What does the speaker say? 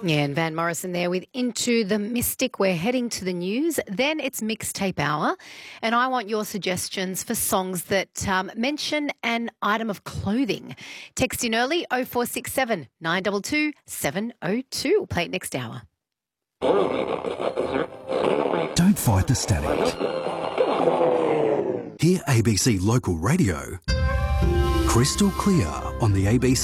Yeah, and Van Morrison there with Into the Mystic. We're heading to the news. Then it's Mixtape Hour, and I want your suggestions for songs that mention an item of clothing. Text in early 0467 922 702. We'll play it next hour. Don't fight the static. Hear ABC Local Radio crystal clear on the ABC